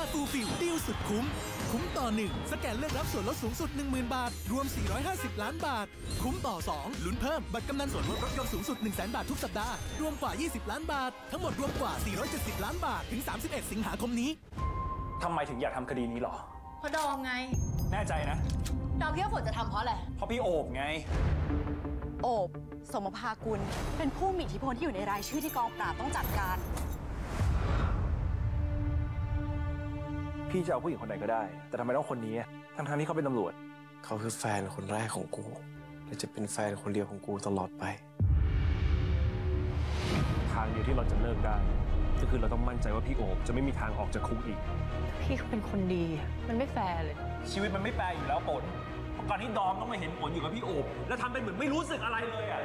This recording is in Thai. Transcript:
ฟูลฟิลดีลสุดคุ้มต่อ 1 สแกนเลือกรับส่วนลดสูงสุด 10,000 บาท รวม 450 ล้านบาท คุ้มต่อ 2 ลุ้นเพิ่มบัตรกำนันส่วนลดรถยนต์สูงสุด 100,000 บาททุกสัปดาห์ รวมกว่า 20 ล้านบาท ทั้งหมดรวมกว่า 470 ล้านบาท ถึง 31 สิงหาคมนี้ทำไมถึงอยากทำคดีนี้หรอเพราะดอมไงแน่ใจนะดอมคิดว่าฝนจะทำเพราะอะไรเพราะพี่โอบไงโอบสมภากุลเป็นผู้มีอิทธิพลที่อยู่ในรายชื่อที่กองปราบต้องจัดการพี่จะเอาผู้หญิงคนไหนก็ได้ แต่ทำไมต้องคนนี้ทั้งที่เขาเป็นตำรวจเขาคือแฟนคนแรกของกูและจะเป็นแฟนคนเดียวของกูตลอดไปทางเดียวที่เราจะเลิกได้ก็คือเราต้องมั่นใจว่าพี่โอบจะไม่มีทางออกจากคุกอีกพี่เขาเป็นคนดีอะมันไม่แฟร์เลยชีวิตมันไม่แปรอยู่แล้วปนเพราะการที่ดอมต้องมาเห็นผลอยู่กับพี่โอบแล้วทำเป็นเหมือนไม่รู้สึกอะไรเลย